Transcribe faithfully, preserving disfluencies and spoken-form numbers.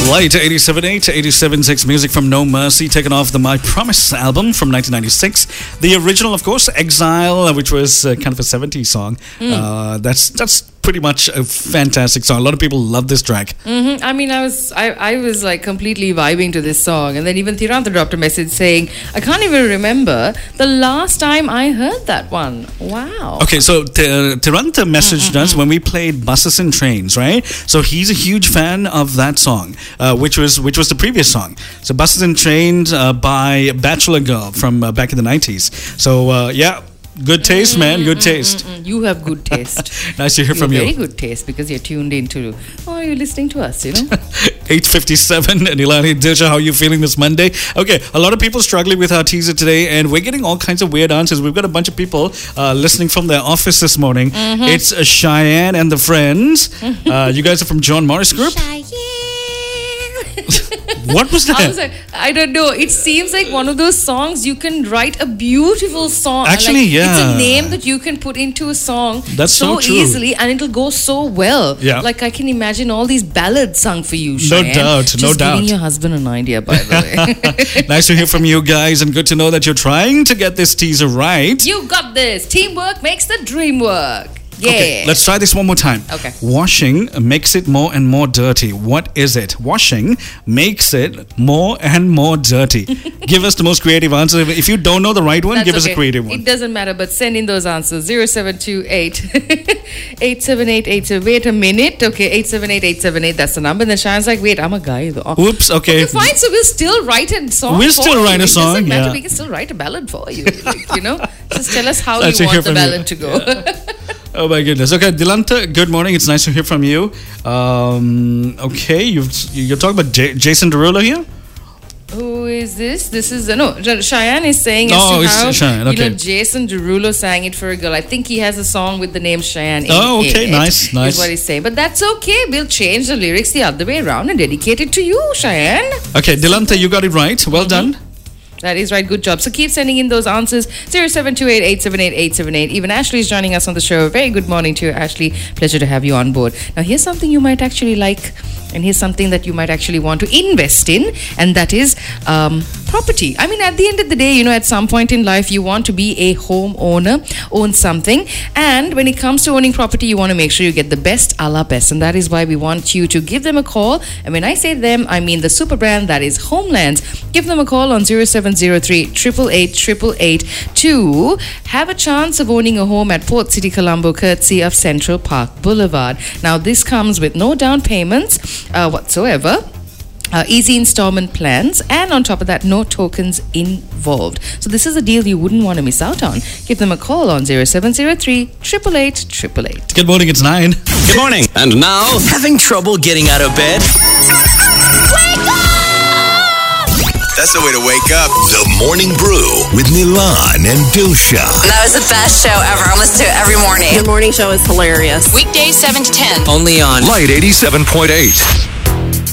Light eighty-seven point eight, eighty-seven point six music from No Mercy, taken off the My Promise album from nineteen ninety-six. The original, of course, Exile, which was uh, kind of a seventies song. Mm. Uh, that's that's pretty much a fantastic song. A lot of people love this track. Mm-hmm. I mean, I was I, I was like completely vibing to this song, and then even Tirantha dropped a message saying, "I can't even remember the last time I heard that one." Wow. Okay, so T- Tirantha messaged mm-hmm. us when we played Buses and Trains, right? So he's a huge fan of that song, uh, which was which was the previous song. So Buses and Trains uh, by Bachelor Girl from uh, back in the nineties. So uh, yeah. Good taste, man. Good taste. Mm-mm-mm. You have good taste. Nice to hear you from you. Very good taste because you're tuned into. Oh, you're listening to us, you know. eight fifty-seven and Ilani Dilsha, how are you feeling this Monday? Okay, a lot of people struggling with our teaser today, and we're getting all kinds of weird answers. We've got a bunch of people uh, listening from their office this morning. Mm-hmm. It's uh, Cheyenne and the Friends. Uh, you guys are from John Morris Group. Cheyenne. What was that? I was like, I don't know. It seems like one of those songs you can write a beautiful song. Actually, like, yeah. It's a name that you can put into a song That's so, so true. easily, and it'll go so well. Yeah. Like I can imagine all these ballads sung for you, Cheyenne. No doubt, Just no doubt. giving your husband an idea, by the way. Nice to hear from you guys, and good to know that you're trying to get this teaser right. You got this. Teamwork makes the dream work. Yeah. Okay, let's try this one more time. Okay. Washing makes it more and more dirty. What is it? Washing makes it more and more dirty. Give us the most creative answer. If you don't know the right one, That's give okay. us a creative one. It doesn't matter, but send in those answers. zero seven two eight, eight seven eight, eight seven eight. Wait a minute. Okay, eight seven eight, eight seven eight. That's the number. And then Shayan's like, wait, I'm a guy though. Oh. Oops, okay. Okay, fine. So we'll still write a song We'll for still you. write a song, It doesn't matter. yeah. We can still write a ballad for you. Like, you know? Just tell us how Let's you hear want the from you. ballad to go. Yeah. Oh my goodness. Okay, Dilantha, good morning. It's nice to hear from you. Um, okay, you've, you're talking about J- Jason Derulo here? Who is this? This is uh, no. Cheyenne is saying as Oh, to it's how Cheyenne, okay. you know Jason Derulo sang it for a girl. I think he has a song with the name Cheyenne. Oh, in okay, it, nice, nice. Is what he's saying, but that's okay. We'll change the lyrics the other way around and dedicate it to you, Cheyenne. Okay, Dilantha, you got it right. Well mm-hmm. done. That is right. Good job. So keep sending in those answers. zero seven two eight, eight seven eight, eight seven eight. Even Ashley is joining us on the show. Very good morning to you, Ashley. Pleasure to have you on board. Now, here's something you might actually like, and here's something that you might actually want to invest in, and that is um, property. I mean, at the end of the day, you know, at some point in life, you want to be a home owner, own something. And when it comes to owning property, you want to make sure you get the best a la best. And that is why we want you to give them a call. And when I say them, I mean the super brand that is Homelands. Give them a call on zero seven zero three, eight eight eight, eight eight eight to have a chance of owning a home at Port City, Colombo, courtesy of Central Park Boulevard. Now, this comes with no down payments uh, whatsoever. Uh, easy installment plans, and on top of that, no tokens involved. So this is a deal you wouldn't want to miss out on. Give them a call on zero seven zero three, eight eight eight, eight eight eight. Good morning, it's nine. Good morning. And now, having trouble getting out of bed? Wake up! That's the way to wake up. The Morning Brew with Milan and Dilsha. That was the best show ever. I listen to it every morning. The morning show is hilarious. Weekdays seven to ten. Only on Light eighty-seven point eight.